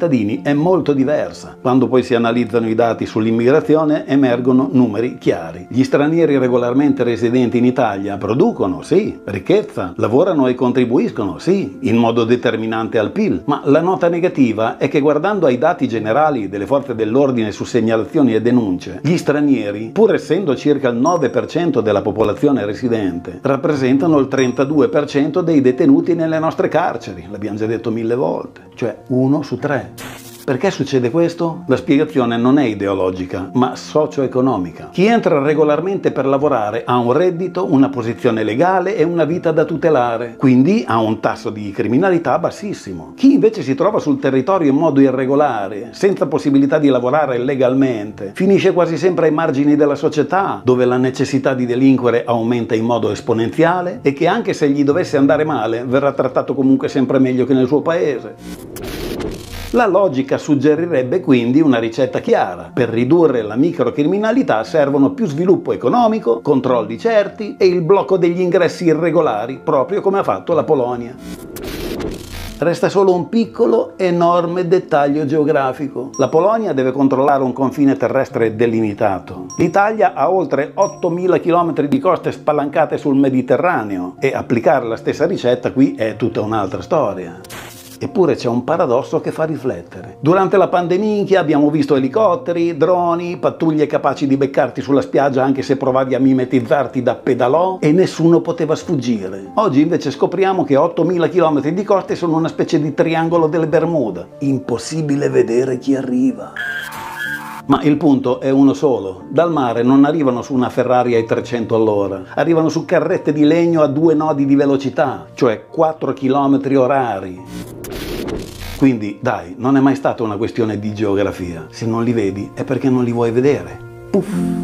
cittadini è molto diversa. Quando poi si analizzano i dati sull'immigrazione emergono numeri chiari. Gli stranieri regolarmente residenti in Italia producono, sì, ricchezza, lavorano e contribuiscono, sì, in modo determinante al PIL, ma la nota negativa è che guardando ai dati generali delle forze dell'ordine su segnalazioni e denunce, gli stranieri, pur essendo circa il 9% della popolazione residente, rappresentano il 32% dei detenuti nelle nostre carceri, l'abbiamo già detto 1000 volte, cioè 1 su 3. Perché succede questo? La spiegazione non è ideologica, ma socio-economica. Chi entra regolarmente per lavorare ha un reddito, una posizione legale e una vita da tutelare, quindi ha un tasso di criminalità bassissimo. Chi invece si trova sul territorio in modo irregolare, senza possibilità di lavorare legalmente, finisce quasi sempre ai margini della società, dove la necessità di delinquere aumenta in modo esponenziale e che anche se gli dovesse andare male, verrà trattato comunque sempre meglio che nel suo paese. La logica suggerirebbe quindi una ricetta chiara. Per ridurre la microcriminalità servono più sviluppo economico, controlli certi e il blocco degli ingressi irregolari, proprio come ha fatto la Polonia. Resta solo un piccolo, enorme dettaglio geografico. La Polonia deve controllare un confine terrestre delimitato. L'Italia ha oltre 8.000 km di coste spalancate sul Mediterraneo e applicare la stessa ricetta qui è tutta un'altra storia. Eppure c'è un paradosso che fa riflettere. Durante la pandemia abbiamo visto elicotteri, droni, pattuglie capaci di beccarti sulla spiaggia anche se provavi a mimetizzarti da pedalò e nessuno poteva sfuggire. Oggi invece scopriamo che 8.000 km di coste sono una specie di triangolo delle Bermuda. Impossibile vedere chi arriva. Ma il punto è uno solo. Dal mare non arrivano su una Ferrari ai 300 all'ora, arrivano su carrette di legno a 2 nodi di velocità, cioè 4 km orari. Quindi, dai, non è mai stata una questione di geografia. Se non li vedi è perché non li vuoi vedere. Puff.